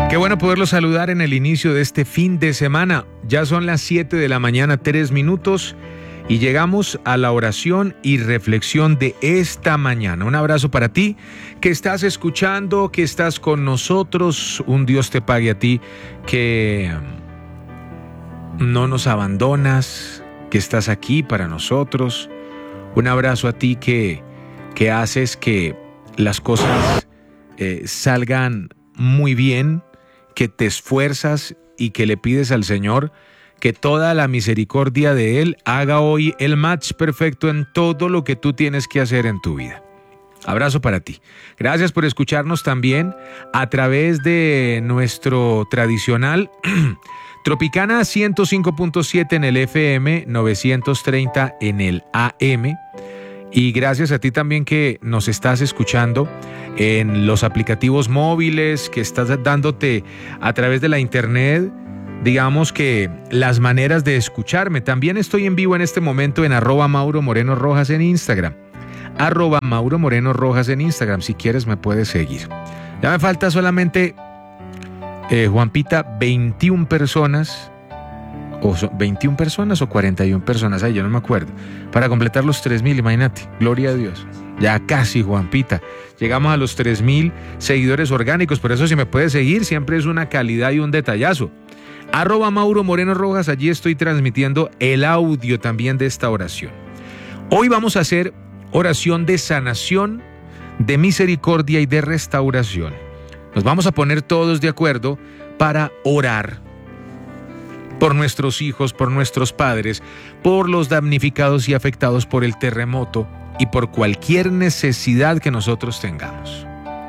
Qué bueno poderlo saludar en el inicio de este fin de semana. Ya son las 7 de la mañana, 3 minutos, y llegamos a la oración y reflexión de esta mañana. Un abrazo para ti que estás escuchando, que estás con nosotros. Un Dios te pague a ti que no nos abandonas, que estás aquí para nosotros. Un abrazo a ti que haces que las cosas salgan muy bien, que te esfuerzas y que le pides al Señor que toda la misericordia de Él haga hoy el match perfecto en todo lo que tú tienes que hacer en tu vida. Abrazo para ti. Gracias por escucharnos también a través de nuestro tradicional Tropicana 105.7 en el FM, 930 en el AM. Y gracias a ti también que nos estás escuchando en los aplicativos móviles, que estás dándote a través de la internet, digamos que las maneras de escucharme. También estoy en vivo en este momento en @MauroMorenoRojas en Instagram. @MauroMorenoRojas en Instagram. Si quieres me puedes seguir. Ya me falta solamente, Juanpita, 21 personas. O 21 personas o 41 personas, yo no me acuerdo, para completar los 3,000, imagínate, gloria a Dios. Ya casi, Juanpita, llegamos a los 3,000 seguidores orgánicos. Por eso, si me puedes seguir, siempre es una calidad y un detallazo. @MauroMorenoRojas, allí estoy transmitiendo el audio también de esta oración. Hoy vamos a hacer oración de sanación, de misericordia y de restauración. Nos vamos a poner todos de acuerdo para orar por nuestros hijos, por nuestros padres, por los damnificados y afectados por el terremoto y por cualquier necesidad que nosotros tengamos.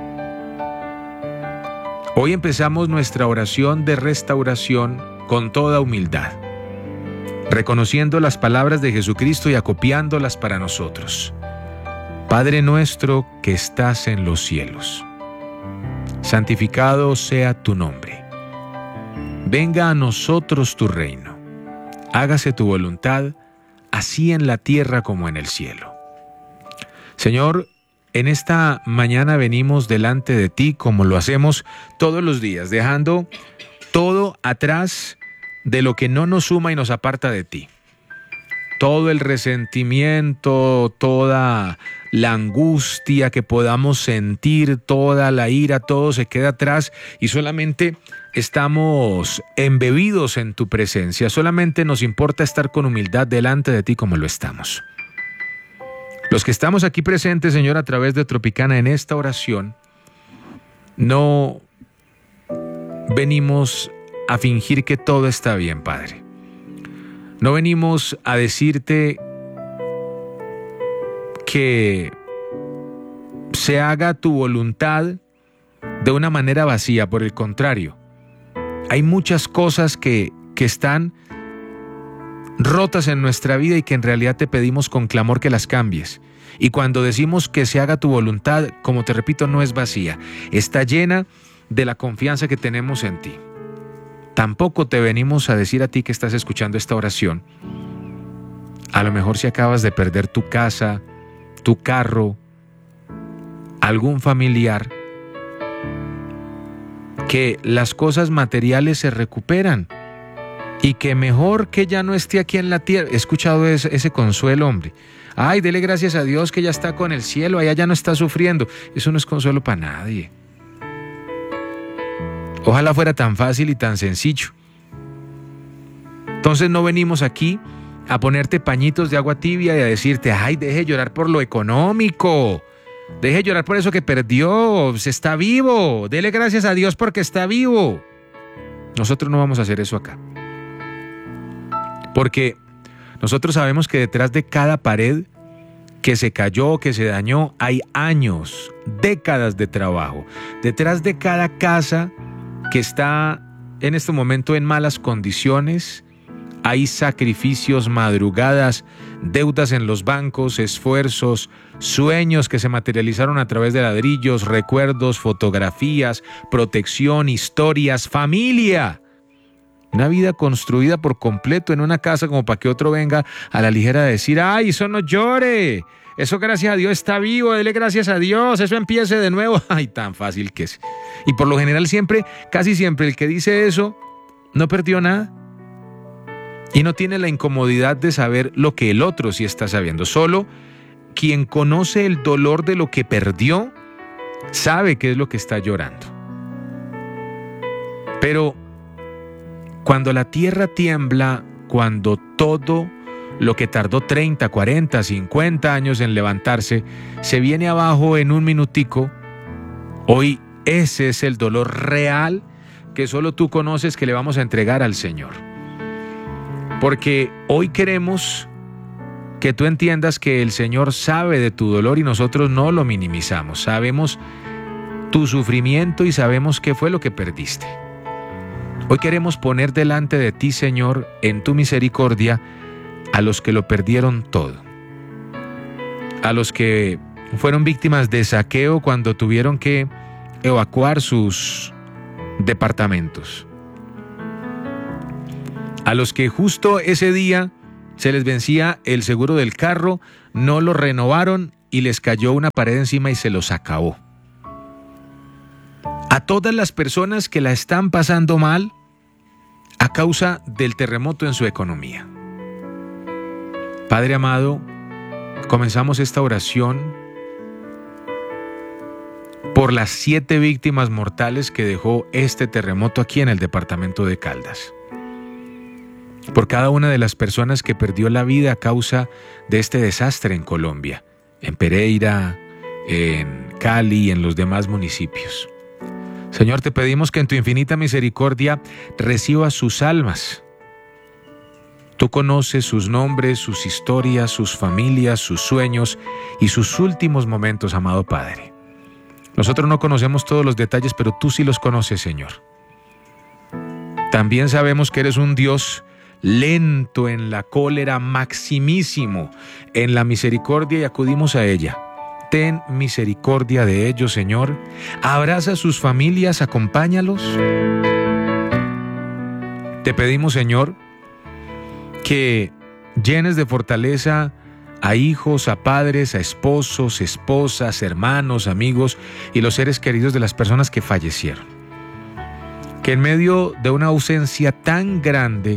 Hoy empezamos nuestra oración de restauración con toda humildad, reconociendo las palabras de Jesucristo y acopiándolas para nosotros. Padre nuestro que estás en los cielos, santificado sea tu nombre. Venga a nosotros tu reino. Hágase tu voluntad, así en la tierra como en el cielo. Señor, en esta mañana venimos delante de ti como lo hacemos todos los días, dejando todo atrás de lo que no nos suma y nos aparta de ti. Todo el resentimiento, toda la angustia que podamos sentir, toda la ira, todo se queda atrás y solamente estamos embebidos en tu presencia. Solamente nos importa estar con humildad delante de ti como lo estamos. Los que estamos aquí presentes, Señor, a través de Tropicana en esta oración, no venimos a fingir que todo está bien, Padre. No venimos a decirte que se haga tu voluntad de una manera vacía. Por el contrario, hay muchas cosas que están rotas en nuestra vida y que en realidad te pedimos con clamor que las cambies. Y cuando decimos que se haga tu voluntad, como te repito, no es vacía, está llena de la confianza que tenemos en ti. Tampoco te venimos a decir a ti que estás escuchando esta oración, a lo mejor si acabas de perder tu casa, tu carro, algún familiar, que las cosas materiales se recuperan y que mejor que ya no esté aquí en la tierra. He escuchado ese consuelo, hombre. Ay, dele gracias a Dios que ya está con el cielo, allá ya no está sufriendo. Eso no es consuelo para nadie. Ojalá fuera tan fácil y tan sencillo. Entonces no venimos aquí a ponerte pañitos de agua tibia y a decirte, ay, deje de llorar por lo económico, deje de llorar por eso que perdió, se está vivo, dele gracias a Dios porque está vivo. Nosotros no vamos a hacer eso acá. Porque nosotros sabemos que detrás de cada pared que se cayó, que se dañó, hay años, décadas de trabajo. Detrás de cada casa que está en este momento en malas condiciones, hay sacrificios, madrugadas, deudas en los bancos, esfuerzos, sueños que se materializaron a través de ladrillos, recuerdos, fotografías, protección, historias, familia. Una vida construida por completo en una casa como para que otro venga a la ligera a decir, ¡ay, eso no llore! Eso gracias a Dios está vivo, dele gracias a Dios, eso empiece de nuevo. Ay, tan fácil que es. Y por lo general siempre, casi siempre, el que dice eso no perdió nada y no tiene la incomodidad de saber lo que el otro sí está sabiendo. Solo quien conoce el dolor de lo que perdió sabe qué es lo que está llorando. Pero cuando la tierra tiembla, cuando todo lo que tardó 30, 40, 50 años en levantarse, se viene abajo en un minutico, hoy ese es el dolor real que solo tú conoces, que le vamos a entregar al Señor. Porque hoy queremos que tú entiendas que el Señor sabe de tu dolor y nosotros no lo minimizamos. Sabemos tu sufrimiento y sabemos qué fue lo que perdiste. Hoy queremos poner delante de ti, Señor, en tu misericordia, a los que lo perdieron todo. A los que fueron víctimas de saqueo cuando tuvieron que evacuar sus departamentos. A los que justo ese día se les vencía el seguro del carro, no lo renovaron y les cayó una pared encima y se los acabó. A todas las personas que la están pasando mal a causa del terremoto en su economía. Padre amado, comenzamos esta oración por las 7 víctimas mortales que dejó este terremoto aquí en el departamento de Caldas. Por cada una de las personas que perdió la vida a causa de este desastre en Colombia, en Pereira, en Cali y en los demás municipios. Señor, te pedimos que en tu infinita misericordia recibas sus almas. Tú conoces sus nombres, sus historias, sus familias, sus sueños y sus últimos momentos, amado Padre. Nosotros no conocemos todos los detalles, pero tú sí los conoces, Señor. También sabemos que eres un Dios lento en la cólera, maximísimo en la misericordia, y acudimos a ella. Ten misericordia de ellos, Señor. Abraza a sus familias, acompáñalos. Te pedimos, Señor, que llenes de fortaleza a hijos, a padres, a esposos, esposas, hermanos, amigos y los seres queridos de las personas que fallecieron. Que en medio de una ausencia tan grande,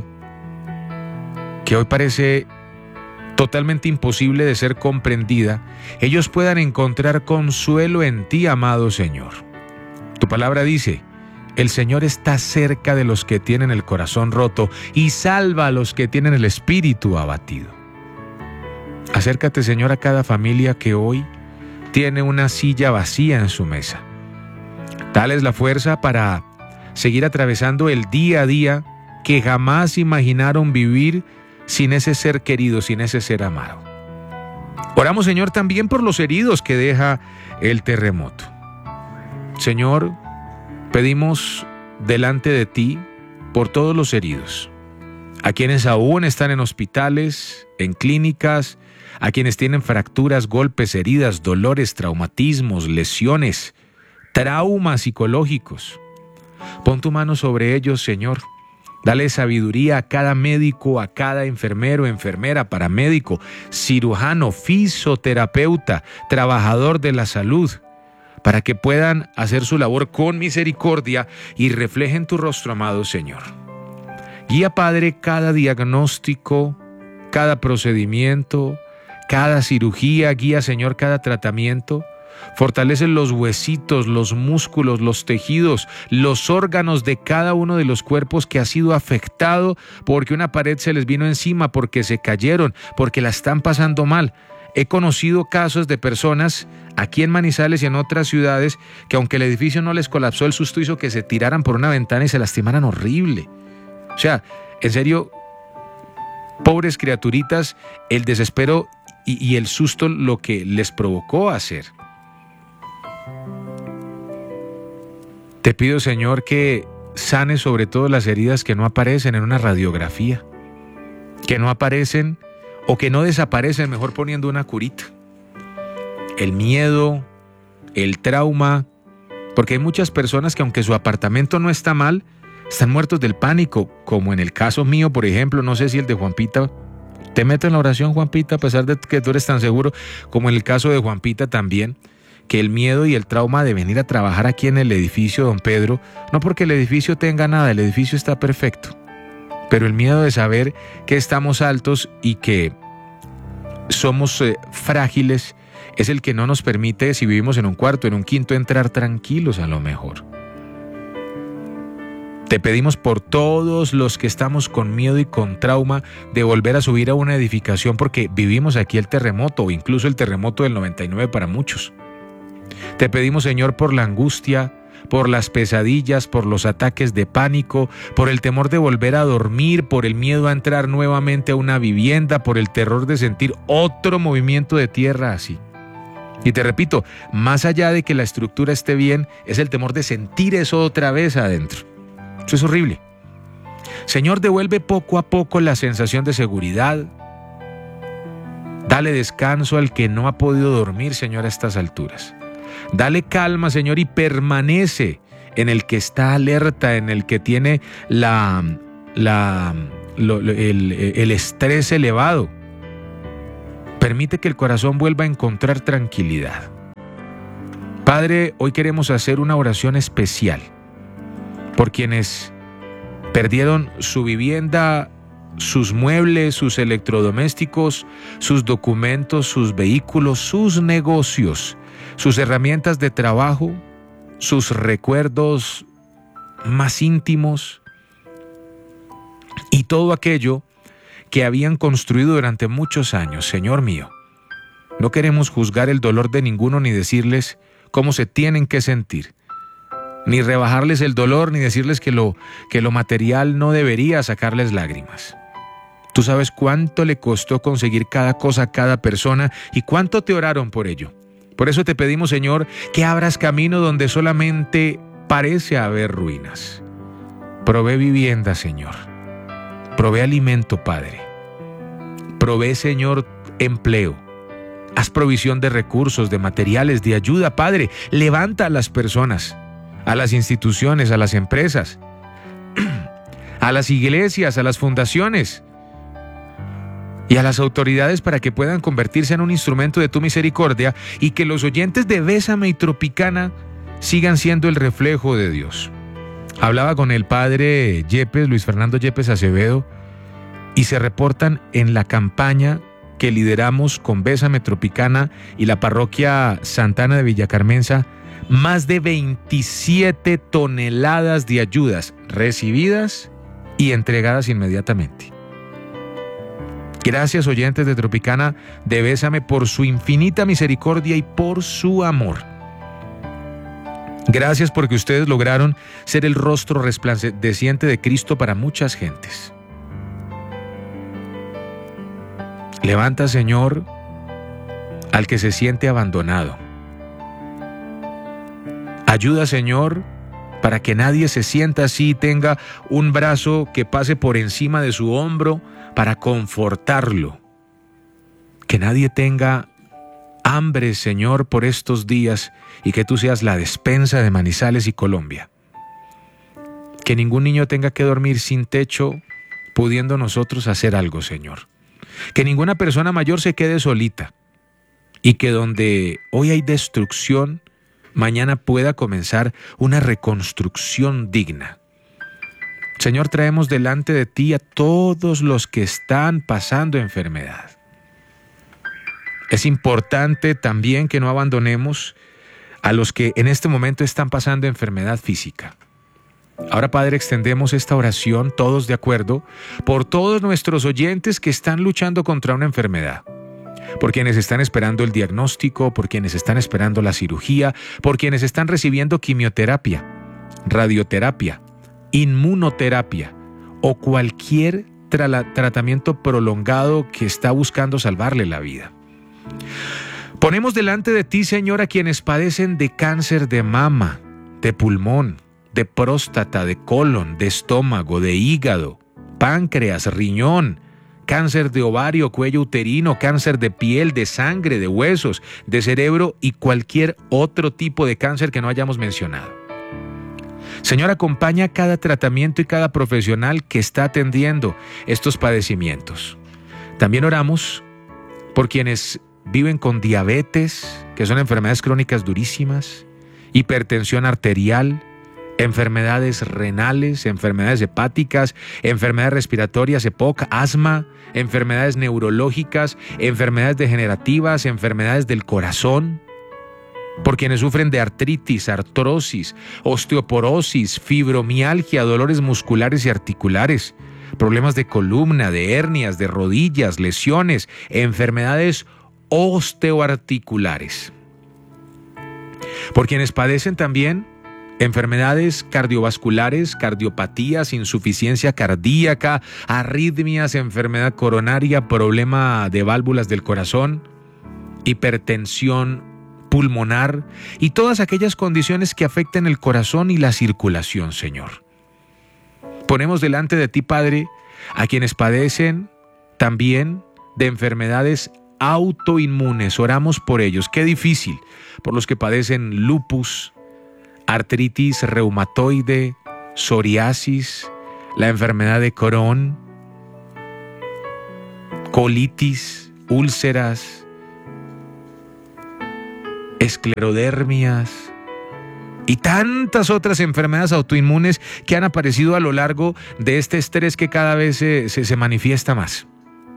que hoy parece totalmente imposible de ser comprendida, ellos puedan encontrar consuelo en ti, amado Señor. Tu palabra dice: el Señor está cerca de los que tienen el corazón roto y salva a los que tienen el espíritu abatido. Acércate, Señor, a cada familia que hoy tiene una silla vacía en su mesa. Dales la fuerza para seguir atravesando el día a día que jamás imaginaron vivir sin ese ser querido, sin ese ser amado. Oramos, Señor, también por los heridos que deja el terremoto. Señor, pedimos delante de ti por todos los heridos, a quienes aún están en hospitales, en clínicas, a quienes tienen fracturas, golpes, heridas, dolores, traumatismos, lesiones, traumas psicológicos. Pon tu mano sobre ellos, Señor. Dale sabiduría a cada médico, a cada enfermero, enfermera, paramédico, cirujano, fisioterapeuta, trabajador de la salud, para que puedan hacer su labor con misericordia y reflejen tu rostro, amado Señor. Guía, Padre, cada diagnóstico, cada procedimiento, cada cirugía. Guía, Señor, cada tratamiento. Fortalece los huesitos, los músculos, los tejidos, los órganos de cada uno de los cuerpos que ha sido afectado porque una pared se les vino encima, porque se cayeron, porque la están pasando mal. He conocido casos de personas aquí en Manizales y en otras ciudades que, aunque el edificio no les colapsó, el susto hizo que se tiraran por una ventana y se lastimaran horrible. O sea, en serio, pobres criaturitas, el desespero y el susto lo que les provocó hacer. Te pido, Señor, que sanes sobre todo las heridas que no aparecen en una radiografía, que no aparecen o que no desaparecen, mejor poniendo una curita. El miedo, el trauma, porque hay muchas personas que, aunque su apartamento no está mal, están muertos del pánico, como en el caso mío, por ejemplo, no sé si el de Juanpita Te meto en la oración, Juanpita, a pesar de que tú eres tan seguro, como en el caso de Juanpita también, que el miedo y el trauma de venir a trabajar aquí en el edificio Don Pedro, no porque el edificio tenga nada, el edificio está perfecto, pero el miedo de saber que estamos altos y que somos frágiles es el que no nos permite, si vivimos en un cuarto, en un quinto, entrar tranquilos a lo mejor. Te pedimos por todos los que estamos con miedo y con trauma de volver a subir a una edificación porque vivimos aquí el terremoto o incluso el terremoto del 99 para muchos. Te pedimos, Señor, por la angustia, por las pesadillas, por los ataques de pánico, por el temor de volver a dormir, por el miedo a entrar nuevamente a una vivienda, por el terror de sentir otro movimiento de tierra así. Y te repito, más allá de que la estructura esté bien, es el temor de sentir eso otra vez adentro. Eso es horrible. Señor, devuelve poco a poco la sensación de seguridad. Dale descanso al que no ha podido dormir, Señor, a estas alturas. Dale calma, Señor, y permanece en el que está alerta, en el que tiene el estrés elevado. Permite que el corazón vuelva a encontrar tranquilidad. Padre, hoy queremos hacer una oración especial por quienes perdieron su vivienda, sus muebles, sus electrodomésticos, sus documentos, sus vehículos, sus negocios, sus herramientas de trabajo, sus recuerdos más íntimos y todo aquello que habían construido durante muchos años. Señor mío, no queremos juzgar el dolor de ninguno ni decirles cómo se tienen que sentir, ni rebajarles el dolor, ni decirles que lo material no debería sacarles lágrimas. Tú sabes cuánto le costó conseguir cada cosa a cada persona y cuánto te oraron por ello. Por eso te pedimos, Señor, que abras camino donde solamente parece haber ruinas. Provee vivienda, Señor. Provee alimento, Padre. Provee, Señor, empleo. Haz provisión de recursos, de materiales, de ayuda, Padre. Levanta a las personas, a las instituciones, a las empresas, a las iglesias, a las fundaciones y a las autoridades para que puedan convertirse en un instrumento de tu misericordia y que los oyentes de Bésame y Tropicana sigan siendo el reflejo de Dios. Hablaba con el padre Yepes, Luis Fernando Yepes Acevedo, y se reportan en la campaña que lideramos con Bésame Tropicana y la parroquia Santana de Villacarmenza, más de 27 toneladas de ayudas recibidas y entregadas inmediatamente. Gracias, oyentes de Tropicana de Bésame, por su infinita misericordia y por su amor. Gracias porque ustedes lograron ser el rostro resplandeciente de Cristo para muchas gentes. Levanta, Señor, al que se siente abandonado. Ayuda, Señor, para que nadie se sienta así y tenga un brazo que pase por encima de su hombro para confortarlo. Que nadie tenga hambre, Señor, por estos días y que tú seas la despensa de Manizales y Colombia. Que ningún niño tenga que dormir sin techo, pudiendo nosotros hacer algo, Señor. Que ninguna persona mayor se quede solita y que donde hoy hay destrucción, mañana pueda comenzar una reconstrucción digna. Señor, traemos delante de ti a todos los que están pasando enfermedad. Es importante también que no abandonemos a los que en este momento están pasando enfermedad física. Ahora, Padre, extendemos esta oración, todos de acuerdo, por todos nuestros oyentes que están luchando contra una enfermedad. Por quienes están esperando el diagnóstico, por quienes están esperando la cirugía, por quienes están recibiendo quimioterapia, radioterapia, inmunoterapia o cualquier tratamiento prolongado que está buscando salvarle la vida. Ponemos delante de ti, Señor, a quienes padecen de cáncer de mama, de pulmón, de próstata, de colon, de estómago, de hígado, páncreas, riñón, cáncer de ovario, cuello uterino, cáncer de piel, de sangre, de huesos, de cerebro y cualquier otro tipo de cáncer que no hayamos mencionado. Señor, acompaña cada tratamiento y cada profesional que está atendiendo estos padecimientos. También oramos por quienes viven con diabetes, que son enfermedades crónicas durísimas, hipertensión arterial, enfermedades renales, enfermedades hepáticas, enfermedades respiratorias, EPOC, asma, enfermedades neurológicas, enfermedades degenerativas, enfermedades del corazón, por quienes sufren de artritis, artrosis, osteoporosis, fibromialgia, dolores musculares y articulares, problemas de columna, de hernias, de rodillas, lesiones, enfermedades osteoarticulares. Por quienes padecen también enfermedades cardiovasculares, cardiopatías, insuficiencia cardíaca, arritmias, enfermedad coronaria, problema de válvulas del corazón, hipertensión pulmonar y todas aquellas condiciones que afecten el corazón y la circulación, Señor. Ponemos delante de ti, Padre, a quienes padecen también de enfermedades autoinmunes. Oramos por ellos. Qué difícil. Por los que padecen lupus, artritis reumatoide, psoriasis, la enfermedad de Crohn, colitis, úlceras, esclerodermias y tantas otras enfermedades autoinmunes que han aparecido a lo largo de este estrés que cada vez se manifiesta más.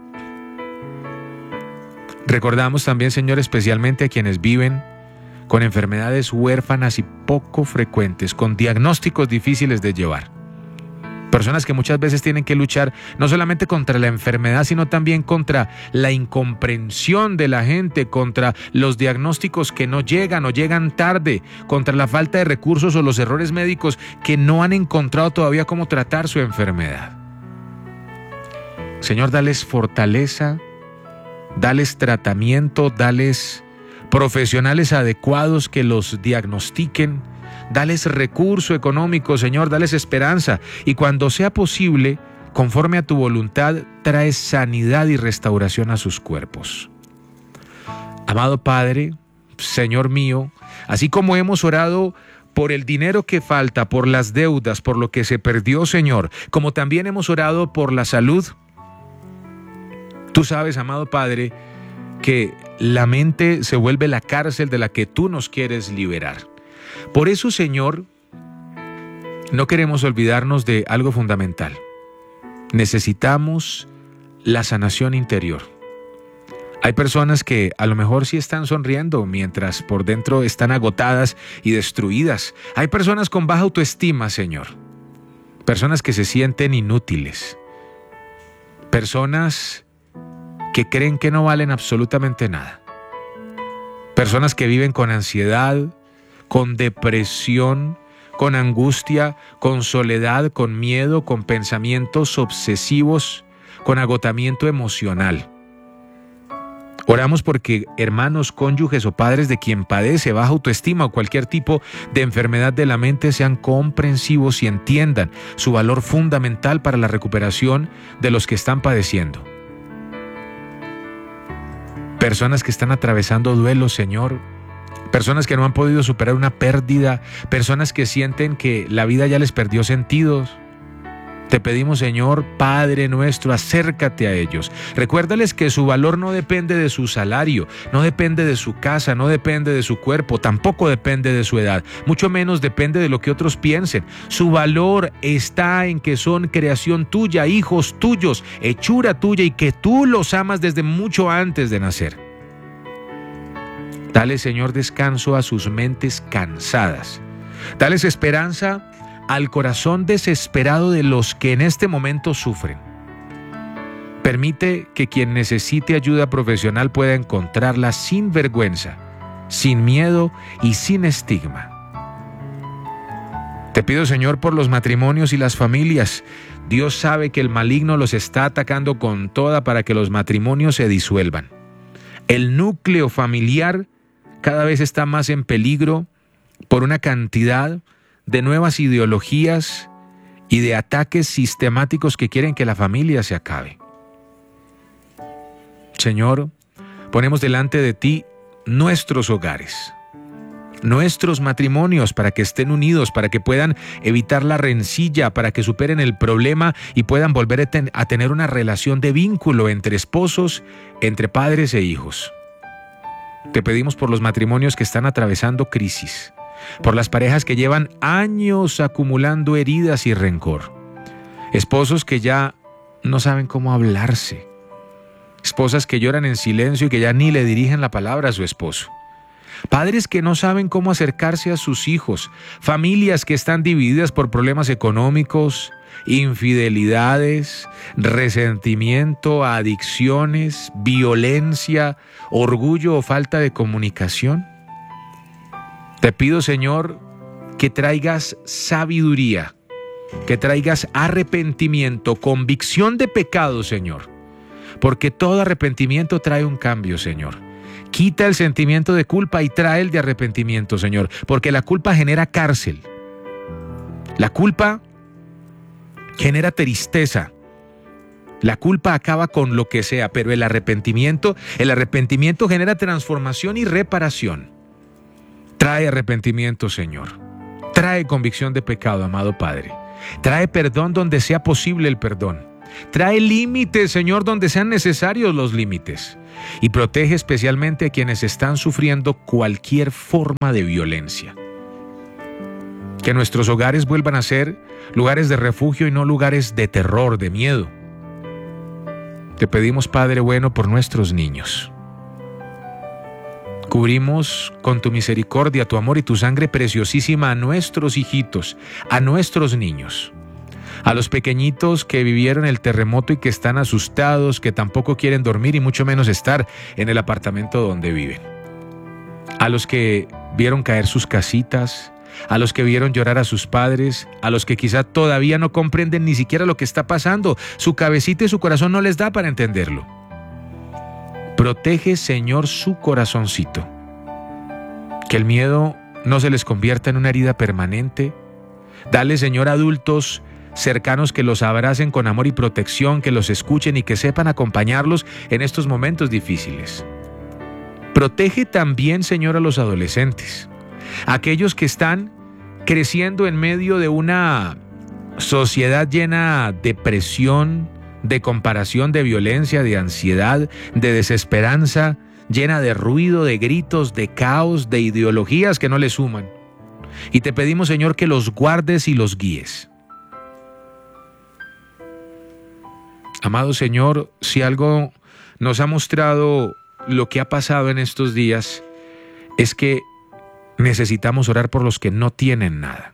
Recordamos también, Señor, especialmente a quienes viven con enfermedades huérfanas y poco frecuentes, con diagnósticos difíciles de llevar. Personas que muchas veces tienen que luchar no solamente contra la enfermedad, sino también contra la incomprensión de la gente, contra los diagnósticos que no llegan o llegan tarde, contra la falta de recursos o los errores médicos que no han encontrado todavía cómo tratar su enfermedad. Señor, dales fortaleza, dales tratamiento, dales profesionales adecuados que los diagnostiquen, dales recurso económico, Señor, dales esperanza y cuando sea posible, conforme a tu voluntad, trae sanidad y restauración a sus cuerpos. Amado Padre, Señor mío, así como hemos orado por el dinero que falta, por las deudas, por lo que se perdió, Señor, como también hemos orado por la salud, tú sabes, amado Padre, que la mente se vuelve la cárcel de la que tú nos quieres liberar. Por eso, Señor, no queremos olvidarnos de algo fundamental. Necesitamos la sanación interior. Hay personas que a lo mejor sí están sonriendo mientras por dentro están agotadas y destruidas. Hay personas con baja autoestima, Señor. Personas que se sienten inútiles. Personas que creen que no valen absolutamente nada. Personas que viven con ansiedad, con depresión, con angustia, con soledad, con miedo, con pensamientos obsesivos, con agotamiento emocional. Oramos porque hermanos, cónyuges o padres de quien padece baja autoestima o cualquier tipo de enfermedad de la mente sean comprensivos y entiendan su valor fundamental para la recuperación de los que están padeciendo. Personas que están atravesando duelo, Señor, personas que no han podido superar una pérdida, personas que sienten que la vida ya les perdió sentidos. Te pedimos, Señor, Padre nuestro, acércate a ellos. Recuérdales que su valor no depende de su salario, no depende de su casa, no depende de su cuerpo, tampoco depende de su edad, mucho menos depende de lo que otros piensen. Su valor está en que son creación tuya, hijos tuyos, hechura tuya y que tú los amas desde mucho antes de nacer. Dale, Señor, descanso a sus mentes cansadas. Dales esperanza al corazón desesperado de los que en este momento sufren. Permite que quien necesite ayuda profesional pueda encontrarla sin vergüenza, sin miedo y sin estigma. Te pido, Señor, por los matrimonios y las familias. Dios sabe que el maligno los está atacando con toda para que los matrimonios se disuelvan. El núcleo familiar cada vez está más en peligro por una cantidad de nuevas ideologías y de ataques sistemáticos que quieren que la familia se acabe. Señor, ponemos delante de ti nuestros hogares. nuestros matrimonios, para que estén unidos, para que puedan evitar la rencilla, para que superen el problema y puedan volver a tener una relación de vínculo entre esposos, entre padres e hijos. Te pedimos por los matrimonios que están atravesando crisis, por las parejas que llevan años acumulando heridas y rencor, esposos que ya no saben cómo hablarse, esposas que lloran en silencio y que ya ni le dirigen la palabra a su esposo, padres que no saben cómo acercarse a sus hijos, familias que están divididas por problemas económicos, infidelidades, resentimiento, adicciones, violencia, orgullo o falta de comunicación. Te pido, Señor, que traigas sabiduría, que traigas arrepentimiento, convicción de pecado, Señor, porque todo arrepentimiento trae un cambio, Señor. Quita el sentimiento de culpa y trae el de arrepentimiento, Señor, porque la culpa genera cárcel. La culpa genera tristeza. La culpa acaba con lo que sea, pero el arrepentimiento genera transformación y reparación. Trae arrepentimiento, Señor. Trae convicción de pecado, amado Padre. Trae perdón donde sea posible el perdón. Trae límites, Señor, donde sean necesarios los límites. Y protege especialmente a quienes están sufriendo cualquier forma de violencia. Que nuestros hogares vuelvan a ser lugares de refugio y no lugares de terror, de miedo. Te pedimos, Padre bueno, por nuestros niños. Cubrimos con tu misericordia, tu amor y tu sangre preciosísima a nuestros hijitos, a nuestros niños, a los pequeñitos que vivieron el terremoto y que están asustados, que tampoco quieren dormir y mucho menos estar en el apartamento donde viven, a los que vieron caer sus casitas, a los que vieron llorar a sus padres, a los que quizá todavía no comprenden ni siquiera lo que está pasando, su cabecita y su corazón no les da para entenderlo. Protege, Señor, su corazoncito. Que el miedo no se les convierta en una herida permanente. Dale, Señor, adultos cercanos que los abracen con amor y protección, que los escuchen y que sepan acompañarlos en estos momentos difíciles. Protege también, Señor, a los adolescentes, aquellos que están creciendo en medio de una sociedad llena de presión, de comparación, de violencia, de ansiedad, de desesperanza, llena de ruido, de gritos, de caos, de ideologías que no le suman. Y te pedimos, Señor, que los guardes y los guíes. Amado Señor, si algo nos ha mostrado lo que ha pasado en estos días, es que necesitamos orar por los que no tienen nada.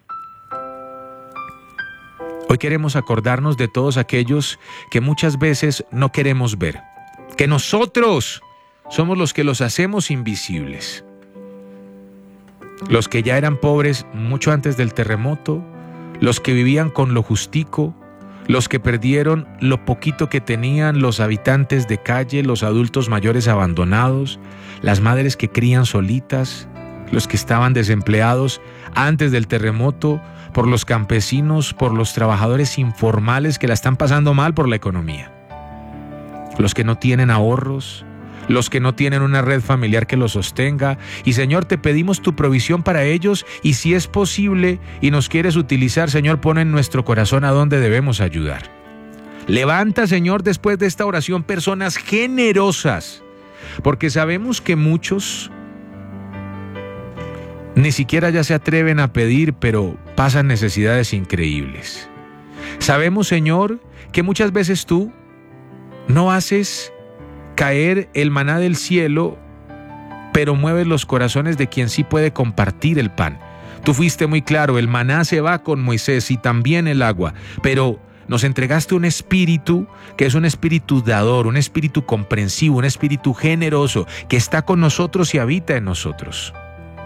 Hoy queremos acordarnos de todos aquellos que muchas veces no queremos ver, que nosotros somos los que los hacemos invisibles. Los que ya eran pobres mucho antes del terremoto, los que vivían con lo justico, los que perdieron lo poquito que tenían, los habitantes de calle, los adultos mayores abandonados, las madres que crían solitas, los que estaban desempleados antes del terremoto, por los campesinos, por los trabajadores informales que la están pasando mal por la economía, los que no tienen ahorros, los que no tienen una red familiar que los sostenga. Y Señor, te pedimos tu provisión para ellos, y si es posible y nos quieres utilizar, Señor, pon en nuestro corazón a dónde debemos ayudar. Levanta, Señor, después de esta oración, personas generosas, porque sabemos que muchos ni siquiera ya se atreven a pedir, pero pasan necesidades increíbles. Sabemos, Señor, que muchas veces tú no haces caer el maná del cielo, pero mueves los corazones de quien sí puede compartir el pan. Tú fuiste muy claro, el maná se va con Moisés y también el agua, pero nos entregaste un espíritu que es un espíritu dador, un espíritu comprensivo, un espíritu generoso que está con nosotros y habita en nosotros.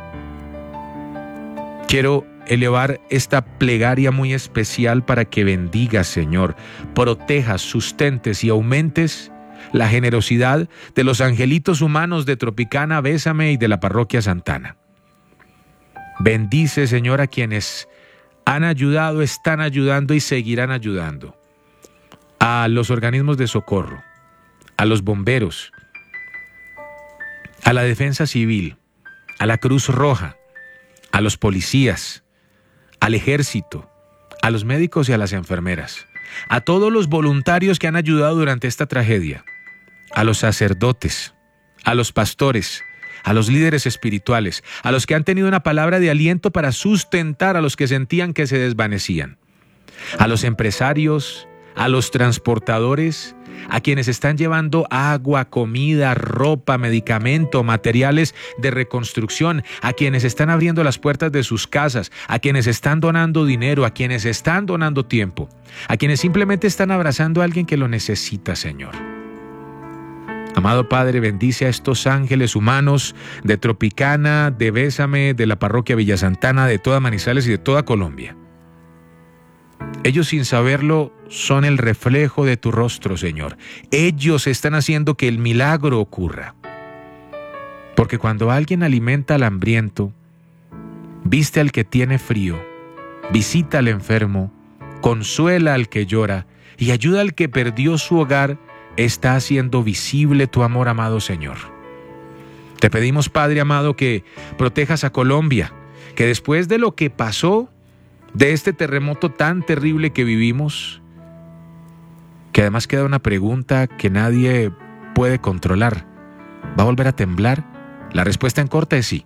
Quiero elevar esta plegaria muy especial para que bendigas, Señor, protejas, sustentes y aumentes la generosidad de los angelitos humanos de Tropicana, Bésame y de la Parroquia Santana. Bendice, Señor, a quienes han ayudado, están ayudando y seguirán ayudando. A los organismos de socorro, a los bomberos, a la Defensa Civil, a la Cruz Roja, a los policías, al ejército, a los médicos y a las enfermeras, a todos los voluntarios que han ayudado durante esta tragedia, a los sacerdotes, a los pastores, a los líderes espirituales, a los que han tenido una palabra de aliento para sustentar a los que sentían que se desvanecían, a los empresarios, a los transportadores, a quienes están llevando agua, comida, ropa, medicamento, materiales de reconstrucción, a quienes están abriendo las puertas de sus casas, a quienes están donando dinero, a quienes están donando tiempo, a quienes simplemente están abrazando a alguien que lo necesita, Señor. Amado Padre, bendice a estos ángeles humanos de Tropicana, de Bésame, de la parroquia Villa Santana, de toda Manizales y de toda Colombia. Ellos, sin saberlo, son el reflejo de tu rostro, Señor. Ellos están haciendo que el milagro ocurra. Porque cuando alguien alimenta al hambriento, viste al que tiene frío, visita al enfermo, consuela al que llora y ayuda al que perdió su hogar, está haciendo visible tu amor, amado Señor. Te pedimos, Padre amado, que protejas a Colombia, que después de lo que pasó, de este terremoto tan terrible que vivimos, que además queda una pregunta que nadie puede controlar: ¿va a volver a temblar? La respuesta en corta es sí.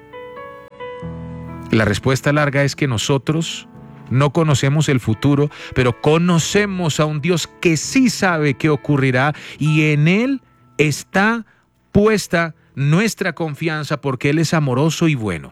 La respuesta larga es que nosotros no conocemos el futuro, pero conocemos a un Dios que sí sabe qué ocurrirá, y en Él está puesta nuestra confianza, porque Él es amoroso y bueno.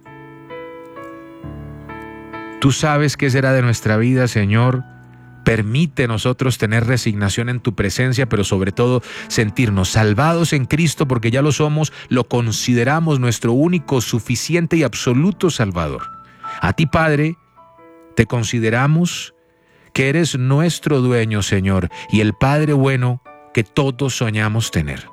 Tú sabes qué será de nuestra vida, Señor. Permite nosotros tener resignación en tu presencia, pero sobre todo sentirnos salvados en Cristo, porque ya lo somos, lo consideramos nuestro único, suficiente y absoluto Salvador. A ti, Padre, te consideramos que eres nuestro dueño, Señor, y el Padre bueno que todos soñamos tener.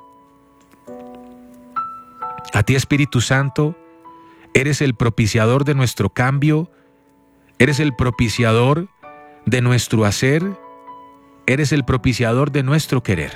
A ti, Espíritu Santo, eres el propiciador de nuestro cambio, eres el propiciador de nuestro hacer, eres el propiciador de nuestro querer.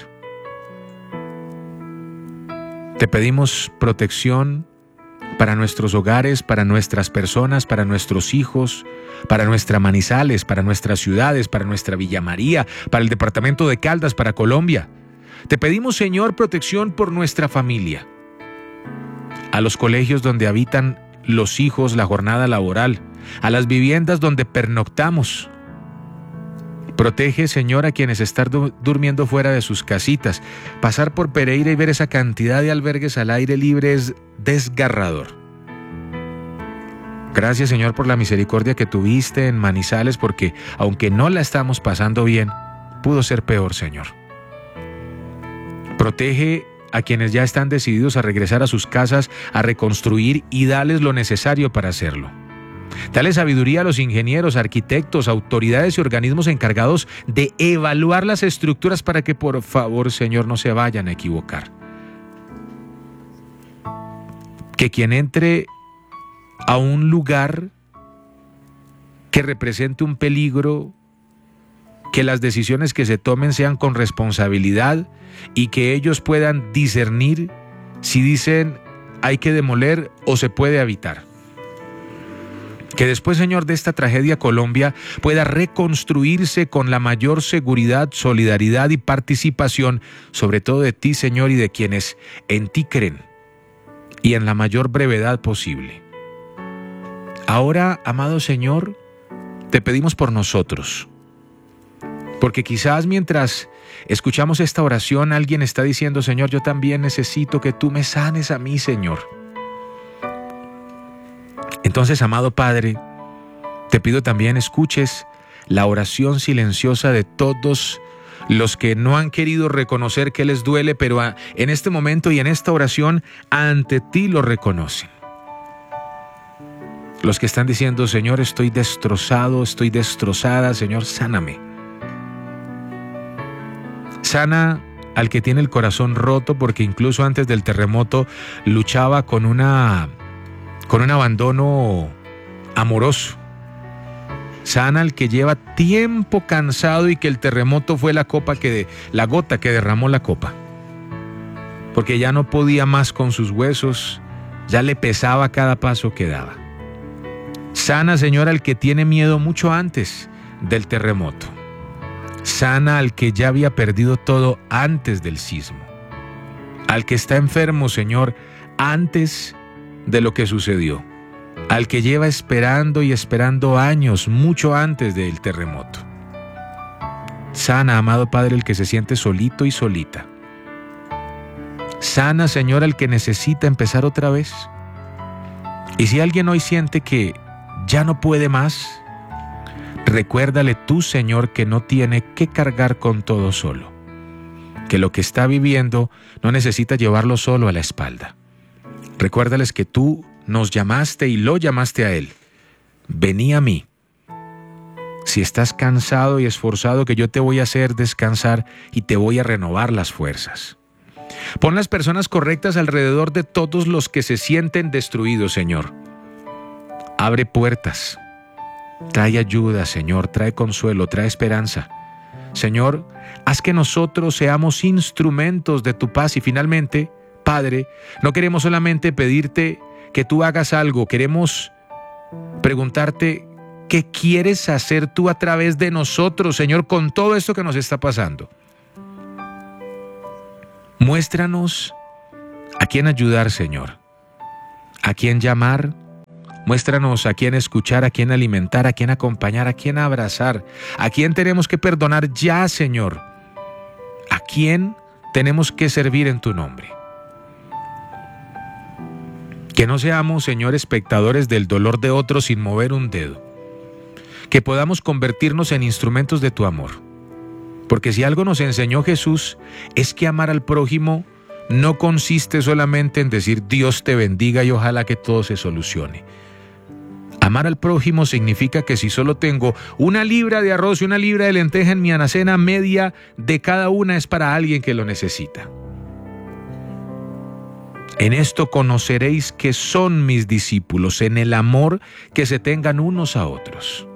Te pedimos protección para nuestros hogares, para nuestras personas, para nuestros hijos, para nuestra Manizales, para nuestras ciudades, para nuestra Villa María, para el departamento de Caldas, para Colombia. Te pedimos, Señor, protección por nuestra familia, a los colegios donde habitan los hijos, la jornada laboral, a las viviendas donde pernoctamos. Protege, Señor, a quienes están durmiendo fuera de sus casitas. Pasar por Pereira y ver esa cantidad de albergues al aire libre es desgarrador. Gracias, Señor, por la misericordia que tuviste en Manizales, porque aunque no la estamos pasando bien, pudo ser peor, Señor. Protege a quienes ya están decididos a regresar a sus casas, a reconstruir, y dales lo necesario para hacerlo. Dale sabiduría a los ingenieros, arquitectos, autoridades y organismos encargados de evaluar las estructuras para que, por favor, Señor, no se vayan a equivocar. Que quien entre a un lugar que represente un peligro, que las decisiones que se tomen sean con responsabilidad y que ellos puedan discernir si dicen hay que demoler o se puede habitar. Que después, Señor, de esta tragedia, Colombia pueda reconstruirse con la mayor seguridad, solidaridad y participación, sobre todo de ti, Señor, y de quienes en ti creen, y en la mayor brevedad posible. Ahora, amado Señor, te pedimos por nosotros, porque quizás mientras escuchamos esta oración, alguien está diciendo: Señor, yo también necesito que tú me sanes a mí, Señor. Entonces, amado Padre, te pido también escuches la oración silenciosa de todos los que no han querido reconocer que les duele, pero en este momento y en esta oración ante ti lo reconocen. Los que están diciendo: Señor, estoy destrozado, estoy destrozada, Señor, sáname. Sana al que tiene el corazón roto, porque incluso antes del terremoto luchaba con un abandono amoroso. Sana al que lleva tiempo cansado y que el terremoto fue la gota que derramó la copa, porque ya no podía más con sus huesos, ya le pesaba cada paso que daba. Sana, Señor, al que tiene miedo mucho antes del terremoto. Sana al que ya había perdido todo antes del sismo. Al que está enfermo, Señor, antes de lo que sucedió. Al que lleva esperando y esperando años, mucho antes del terremoto. Sana, amado Padre, el que se siente solito y solita. Sana, Señor, al que necesita empezar otra vez. Y si alguien hoy siente que ya no puede más, recuérdale tú, Señor, que no tiene que cargar con todo solo. Que lo que está viviendo no necesita llevarlo solo a la espalda. Recuérdales que tú nos llamaste y lo llamaste a Él. Vení a mí. Si estás cansado y esforzado, que yo te voy a hacer descansar y te voy a renovar las fuerzas. Pon las personas correctas alrededor de todos los que se sienten destruidos, Señor. Abre puertas. Trae ayuda, Señor. Trae consuelo, trae esperanza. Señor, haz que nosotros seamos instrumentos de tu paz. Y finalmente, Padre, no queremos solamente pedirte que tú hagas algo. Queremos preguntarte qué quieres hacer tú a través de nosotros, Señor, con todo esto que nos está pasando. Muéstranos a quién ayudar, Señor, a quién llamar. Muéstranos a quién escuchar, a quién alimentar, a quién acompañar, a quién abrazar, a quién tenemos que perdonar ya, Señor, a quién tenemos que servir en tu nombre. Que no seamos, Señor, espectadores del dolor de otros sin mover un dedo. Que podamos convertirnos en instrumentos de tu amor. Porque si algo nos enseñó Jesús, es que amar al prójimo no consiste solamente en decir Dios te bendiga y ojalá que todo se solucione. Amar al prójimo significa que si solo tengo 1 libra de arroz y 1 libra de lenteja en mi alacena, media de cada una es para alguien que lo necesita. En esto conoceréis que son mis discípulos, en el amor que se tengan unos a otros.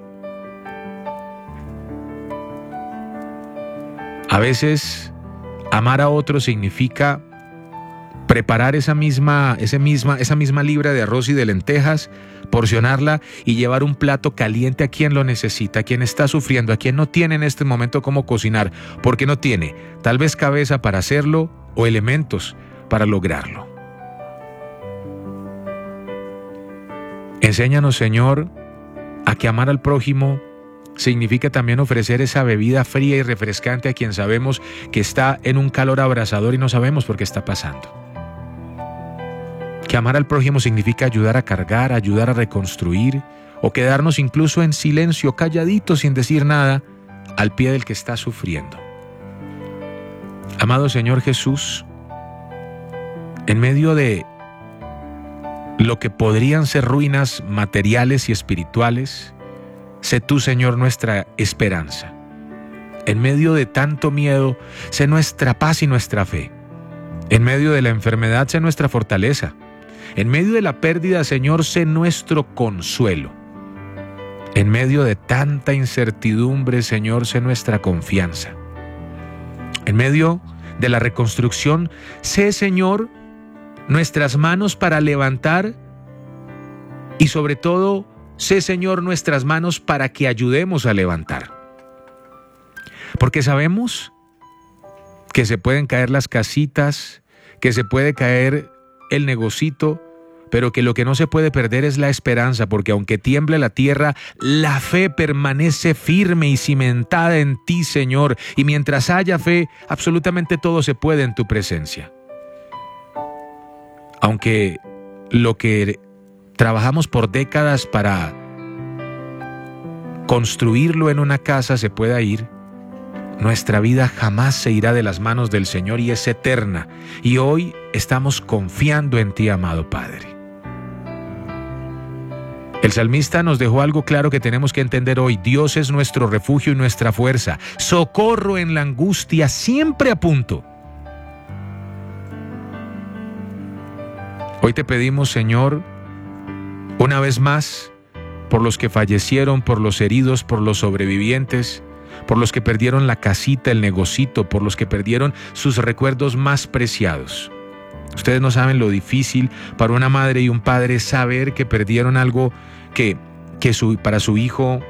A veces, amar a otros significa preparar esa misma libra de arroz y de lentejas, porcionarla y llevar un plato caliente a quien lo necesita, a quien está sufriendo, a quien no tiene en este momento cómo cocinar, porque no tiene tal vez cabeza para hacerlo o elementos para lograrlo. Enséñanos, Señor, a que amar al prójimo significa también ofrecer esa bebida fría y refrescante a quien sabemos que está en un calor abrasador y no sabemos por qué está pasando. Que amar al prójimo significa ayudar a cargar, ayudar a reconstruir o quedarnos incluso en silencio, calladitos, sin decir nada, al pie del que está sufriendo. Amado Señor Jesús, en medio de lo que podrían ser ruinas materiales y espirituales, sé tú, Señor, nuestra esperanza. En medio de tanto miedo, sé nuestra paz y nuestra fe. En medio de la enfermedad, sé nuestra fortaleza. En medio de la pérdida, Señor, sé nuestro consuelo. En medio de tanta incertidumbre, Señor, sé nuestra confianza. En medio de la reconstrucción, sé, Señor, nuestras manos para levantar y sobre todo, sé, Señor, nuestras manos para que ayudemos a levantar. Porque sabemos que se pueden caer las casitas, que se puede caer el negocito, pero que lo que no se puede perder es la esperanza, porque aunque tiemble la tierra, la fe permanece firme y cimentada en ti, Señor, y mientras haya fe, absolutamente todo se puede en tu presencia. Aunque lo que trabajamos por décadas para construirlo en una casa se pueda ir, nuestra vida jamás se irá de las manos del Señor y es eterna. Y hoy estamos confiando en ti, amado Padre. El salmista nos dejó algo claro que tenemos que entender hoy. Dios es nuestro refugio y nuestra fuerza. Socorro en la angustia, siempre a punto. Hoy te pedimos, Señor, una vez más, por los que fallecieron, por los heridos, por los sobrevivientes, por los que perdieron la casita, el negocito, por los que perdieron sus recuerdos más preciados. Ustedes no saben lo difícil para una madre y un padre saber que perdieron algo que que para su hijo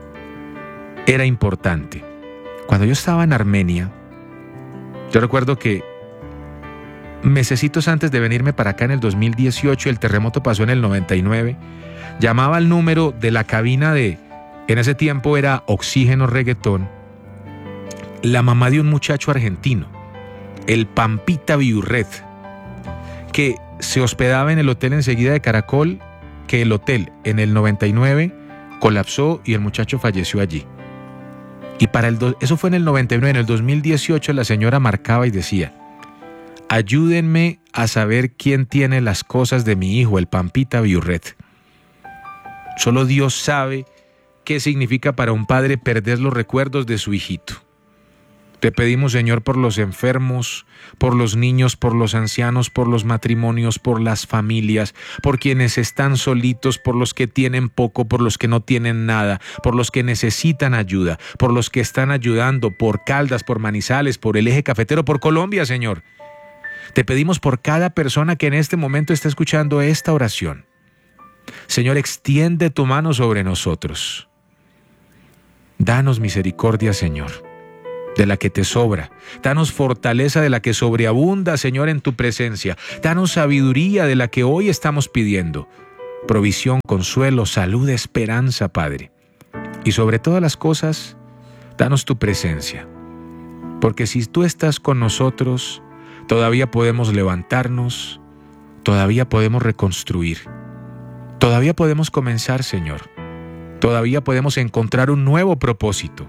era importante. Cuando yo estaba en Armenia, yo recuerdo que mesecitos antes de venirme para acá en el 2018, el terremoto pasó en el 99, llamaba al número de la cabina en ese tiempo era Oxígeno Reggaetón, la mamá de un muchacho argentino, el Pampita Biurret, que se hospedaba en el hotel enseguida de Caracol, que el hotel en el 99 colapsó y el muchacho falleció allí. Y eso fue en el 99, en el 2018 la señora marcaba y decía: ayúdenme a saber quién tiene las cosas de mi hijo, el Pampita Biurret. Solo Dios sabe qué significa para un padre perder los recuerdos de su hijito. Te pedimos, Señor, por los enfermos, por los niños, por los ancianos, por los matrimonios, por las familias, por quienes están solitos, por los que tienen poco, por los que no tienen nada, por los que necesitan ayuda, por los que están ayudando, por Caldas, por Manizales, por el Eje Cafetero, por Colombia, Señor. Te pedimos por cada persona que en este momento está escuchando esta oración. Señor, extiende tu mano sobre nosotros. Danos misericordia, Señor, de la que te sobra. Danos fortaleza de la que sobreabunda, Señor, en tu presencia. Danos sabiduría de la que hoy estamos pidiendo. Provisión, consuelo, salud, esperanza, Padre. Y sobre todas las cosas, danos tu presencia. Porque si tú estás con nosotros, todavía podemos levantarnos, todavía podemos reconstruir, todavía podemos comenzar, Señor. Todavía podemos encontrar un nuevo propósito.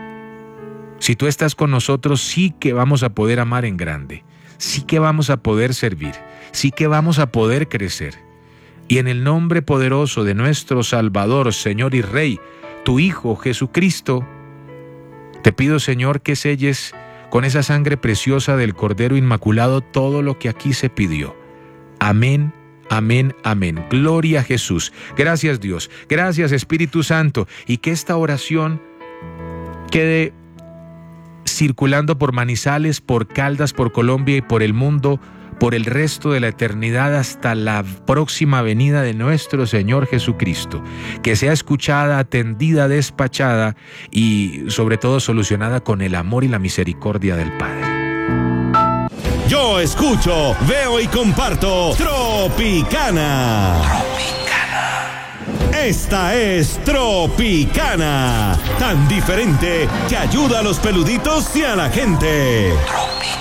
Si tú estás con nosotros, sí que vamos a poder amar en grande, sí que vamos a poder servir, sí que vamos a poder crecer. Y en el nombre poderoso de nuestro Salvador, Señor y Rey, tu Hijo Jesucristo, te pido, Señor, que selles con esa sangre preciosa del Cordero Inmaculado todo lo que aquí se pidió. Amén. Amén, amén. Gloria a Jesús. Gracias, Dios. Gracias, Espíritu Santo. Y que esta oración quede circulando por Manizales, por Caldas, por Colombia y por el mundo, por el resto de la eternidad hasta la próxima venida de nuestro Señor Jesucristo. Que sea escuchada, atendida, despachada y sobre todo solucionada con el amor y la misericordia del Padre. Yo escucho, veo y comparto Tropicana. Esta es Tropicana, tan diferente que ayuda a los peluditos y a la gente. Tropicana.